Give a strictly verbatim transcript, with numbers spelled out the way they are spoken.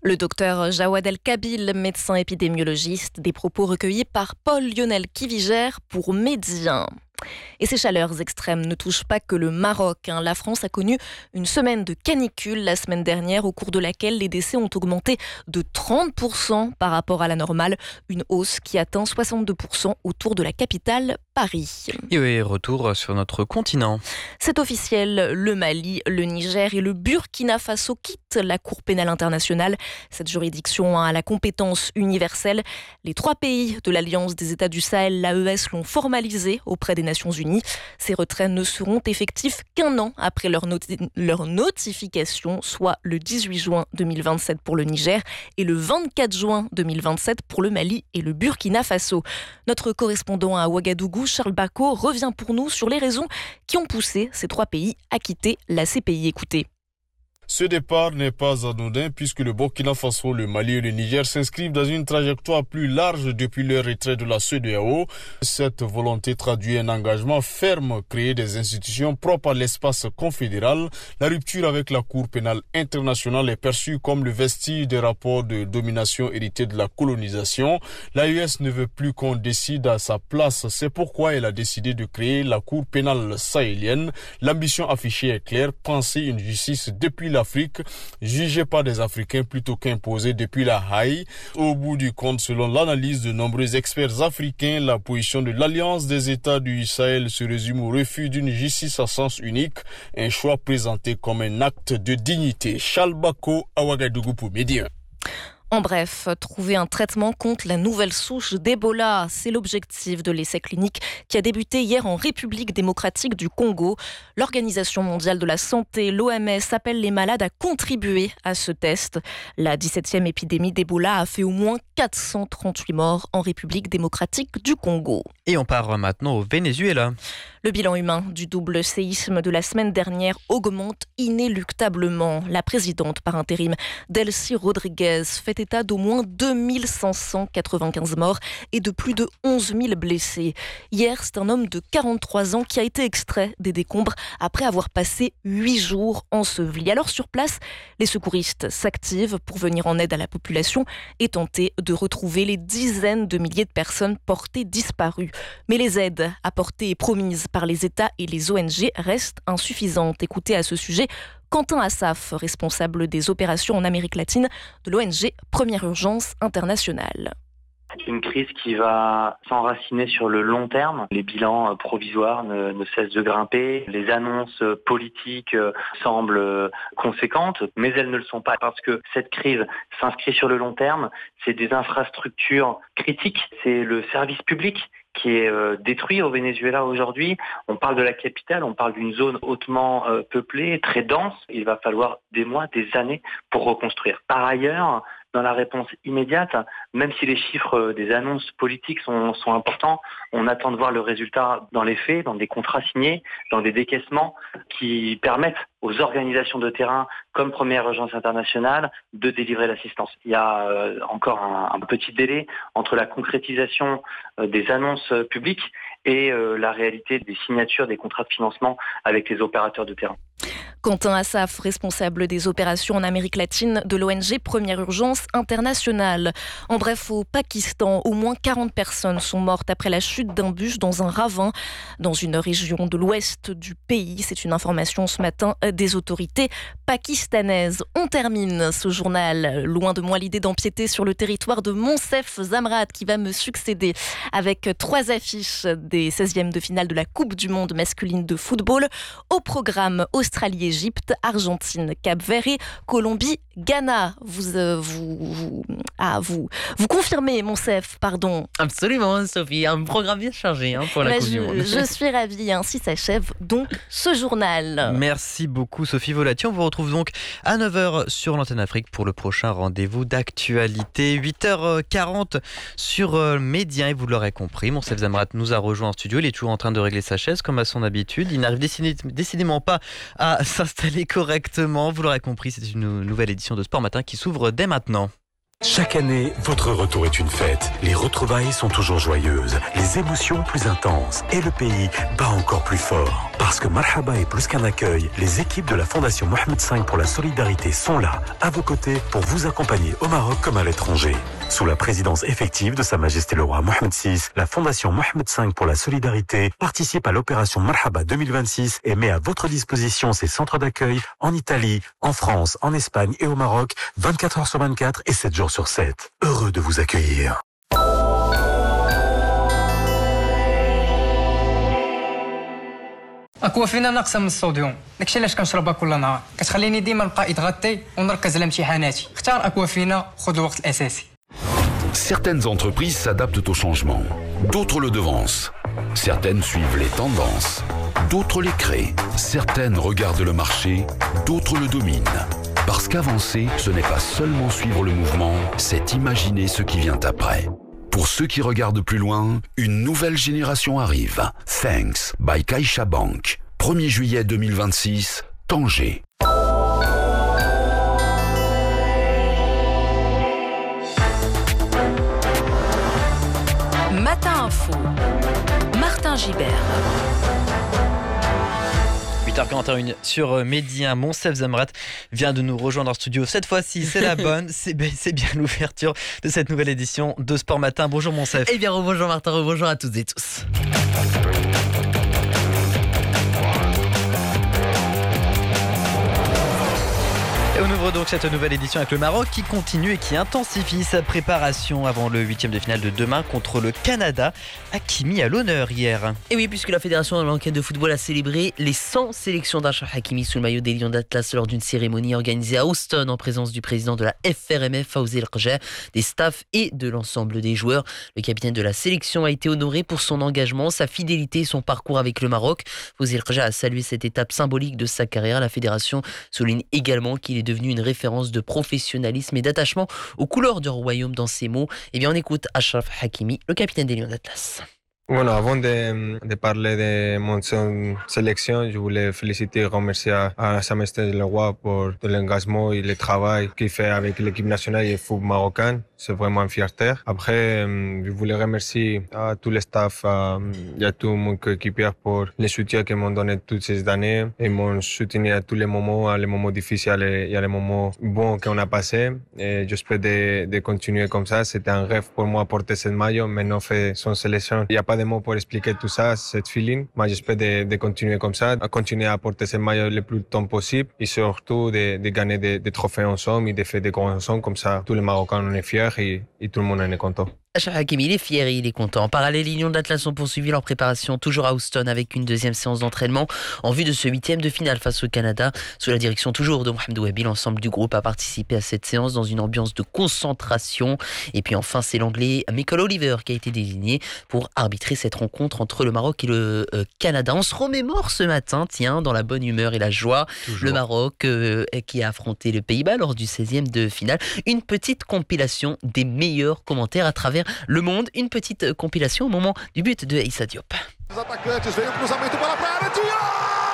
Le docteur Jawad El-Kabil, médecin épidémiologiste, des propos recueillis par Paul-Lionel Kiviger pour Médien. Et ces chaleurs extrêmes ne touchent pas que le Maroc. Hein. La France a connu une semaine de canicule la semaine dernière, au cours de laquelle les décès ont augmenté de trente pour cent par rapport à la normale, une hausse qui atteint soixante-deux pour cent autour de la capitale, Paris. Et oui, retour sur notre continent. C'est officiel, le Mali, le Niger et le Burkina Faso quittent la Cour pénale internationale. Cette juridiction a la compétence universelle. Les trois pays de l'Alliance des États du Sahel, l'A E S, l'ont formalisé auprès des Nations Unies. Ces retraits ne seront effectifs qu'un an après leur, noti- leur notification, soit le dix-huit juin deux mille vingt-sept pour le Niger et le vingt-quatre juin deux mille vingt-sept pour le Mali et le Burkina Faso. Notre correspondant à Ouagadougou, Charles Bacot, revient pour nous sur les raisons qui ont poussé ces trois pays à quitter la C P I. Écoutez. Ce départ n'est pas anodin puisque le Burkina Faso, le Mali et le Niger s'inscrivent dans une trajectoire plus large depuis leur retrait de la C E D E A O. Cette volonté traduit un engagement ferme, créer des institutions propres à l'espace confédéral. La rupture avec la Cour pénale internationale est perçue comme le vestige des rapports de domination hérités de la colonisation. L'A E S ne veut plus qu'on décide à sa place. C'est pourquoi elle a décidé de créer la Cour pénale sahélienne. L'ambition affichée est claire, penser une justice depuis l'Afrique, jugée par des Africains plutôt qu'imposée depuis la Haye. Au bout du compte, selon l'analyse de nombreux experts africains, la position de l'Alliance des États du Sahel se résume au refus d'une justice à sens unique, un choix présenté comme un acte de dignité. Charles Bacot, à Ouagadougou pour Médien. En bref, trouver un traitement contre la nouvelle souche d'Ebola, c'est l'objectif de l'essai clinique qui a débuté hier en République démocratique du Congo. L'Organisation mondiale de la santé, l'O M S, appelle les malades à contribuer à ce test. La dix-septième épidémie d'Ebola a fait au moins quatre cent trente-huit morts en République démocratique du Congo. Et on part maintenant au Venezuela. Le bilan humain du double séisme de la semaine dernière augmente inéluctablement. La présidente par intérim, Delcy Rodriguez, fait état d'au moins deux mille cinq cent quatre-vingt-quinze morts et de plus de onze mille blessés. Hier, c'est un homme de quarante-trois ans qui a été extrait des décombres après avoir passé huit jours enseveli. Alors sur place, les secouristes s'activent pour venir en aide à la population et tenter de retrouver les dizaines de milliers de personnes portées disparues. Mais les aides apportées et promises par les États et les O N G restent insuffisantes. Écoutez à ce sujet Quentin Assaf, responsable des opérations en Amérique latine de l'O N G Première Urgence Internationale. C'est une crise qui va s'enraciner sur le long terme. Les bilans provisoires ne, ne cessent de grimper. Les annonces politiques semblent conséquentes, mais elles ne le sont pas parce que cette crise s'inscrit sur le long terme. C'est des infrastructures critiques. C'est le service public qui est euh, détruit au Venezuela aujourd'hui. On parle de la capitale, on parle d'une zone hautement euh, peuplée, très dense. Il va falloir des mois, des années pour reconstruire. Par ailleurs, dans la réponse immédiate, même si les chiffres des annonces politiques sont, sont importants, on attend de voir le résultat dans les faits, dans des contrats signés, dans des décaissements qui permettent aux organisations de terrain comme Première Urgence Internationale de délivrer l'assistance. Il y a euh, encore un, un petit délai entre la concrétisation euh, des annonces publiques et euh, la réalité des signatures des contrats de financement avec les opérateurs de terrain. Quentin Assaf, responsable des opérations en Amérique latine de l'O N G Première Urgence Internationale. En bref, au Pakistan, au moins quarante personnes sont mortes après la chute d'un bus dans un ravin dans une région de l'ouest du pays. C'est une information ce matin des autorités pakistanaises. On termine ce journal. Loin de moi l'idée d'empiéter sur le territoire de Monsef Zamrat qui va me succéder avec trois affiches des seizièmes de finale de la Coupe du Monde masculine de football. Au programme Australie-Égypte, Argentine, Cap-Vert et Colombie, Ghana. Vous, euh, vous, vous, ah, vous, vous confirmez, Monsef, pardon. Absolument, Sophie. Un programme bien chargé hein, pour la bah, Coupe je, du Monde. Je suis ravie. Ainsi s'achève donc ce journal. Merci beaucoup, Sophie Volati. On vous retrouve donc à neuf heures sur l'antenne Afrique pour le prochain rendez-vous d'actualité. huit heures quarante sur euh, Médien. Et vous l'aurez compris, Monsef Zamrat nous a rejoint en studio. Il est toujours en train de régler sa chaise comme à son habitude. Il n'arrive décidément pas à s'installer correctement. Vous l'aurez compris, c'est une nouvelle édition de Sport Matin qui s'ouvre dès maintenant. Chaque année, votre retour est une fête. Les retrouvailles sont toujours joyeuses, les émotions plus intenses et le pays bat encore plus fort. Parce que Marhaba est plus qu'un accueil, les équipes de la Fondation Mohamed cinq pour la solidarité sont là, à vos côtés, pour vous accompagner au Maroc comme à l'étranger. Sous la présidence effective de Sa Majesté le Roi Mohamed six, la Fondation Mohamed cinq pour la solidarité participe à l'opération Marhaba deux mille vingt-six et met à votre disposition ses centres d'accueil en Italie, en France, en Espagne et au Maroc, vingt-quatre heures sur vingt-quatre et sept jours sur sept. Heureux de vous accueillir. أكوافينا ناقصة من الصوديوم، داكشي علاش كنشربها كل نهار، كتخليني ديما نبقى إدغاتي ونركز على امتحاناتي. اختار أكوافينا، خذ الوقت الأساسي. Certaines entreprises s'adaptent au changement, d'autres le devancent. Certaines suivent les tendances, d'autres les créent. Certaines regardent le marché, d'autres le dominent. Parce qu'avancer, ce n'est pas seulement suivre le mouvement, c'est imaginer ce qui vient après. Pour ceux qui regardent plus loin, une nouvelle génération arrive. Thanks by Caixa Bank. premier juillet deux mille vingt-six, Tanger. Matin Info, Martin Gibert. huit heures quarante et un sur Midi un. Monsef Zamrat vient de nous rejoindre en studio. Cette fois-ci, c'est la bonne. C'est bien, c'est bien l'ouverture de cette nouvelle édition de Sport Matin. Bonjour Monsef. Eh bien, rebonjour Martin, rebonjour à toutes et tous. Et on ouvre donc cette nouvelle édition avec le Maroc qui continue et qui intensifie sa préparation avant le huitième de finale de demain contre le Canada. Hakimi à l'honneur hier. Et oui, puisque la Fédération marocaine de football a célébré les cent sélections d'Achraf Hakimi sous le maillot des Lions d'Atlas lors d'une cérémonie organisée à Houston en présence du président de la F R M F, Fawzi El Rja, des staffs et de l'ensemble des joueurs. Le capitaine de la sélection a été honoré pour son engagement, sa fidélité et son parcours avec le Maroc. Fawzi El Rja a salué cette étape symbolique de sa carrière. La Fédération souligne également qu'il est devenu une référence de professionnalisme et d'attachement aux couleurs du royaume. Dans ces mots, eh bien on écoute Achraf Hakimi, le capitaine des Lions d'Atlas. Bueno, avant de, de parler de mon sélection, je voulais féliciter et remercier à, à Sa Majesté le Roi pour l'engagement et le travail qu'il fait avec l'équipe nationale et le football marocain. C'est vraiment une fierté. Après, je voulais remercier à tout le staff à, et à tout mon coéquipier pour le soutien qu'ils m'ont donné toutes ces années et m'ont soutenu à tous les moments, à les moments difficiles et à les moments bons qu'on a passés. Et j'espère de, de continuer comme ça. C'était un rêve pour moi porter cette maillot. Maintenant, fait son sélection. Il n'y a pas de mots pour expliquer tout ça, cette feeling. Moi, j'espère de, de continuer comme ça, à continuer à porter cette maillot le plus longtemps possible et surtout de, de gagner des, des trophées ensemble et de faire des grands ensemble. Comme ça, tous les Marocains en est fiers et, et tout le monde en est content. Achraf Hakimi, il est fier et il est content. En parallèle, les Lions d'Atlas ont poursuivi leur préparation toujours à Houston avec une deuxième séance d'entraînement en vue de ce huitième de finale face au Canada. Sous la direction toujours de Mohamed Ouabi, l'ensemble du groupe a participé à cette séance dans une ambiance de concentration. Et puis enfin, c'est l'Anglais Michael Oliver qui a été désigné pour arbitrer cette rencontre entre le Maroc et le euh, Canada. On se remémore ce matin, tiens, dans la bonne humeur et la joie, toujours. Le Maroc euh, qui a affronté le Pays-Bas lors du seizième de finale. Une petite compilation des meilleurs commentaires à travers le monde, une petite compilation au moment du but de Issa Diop.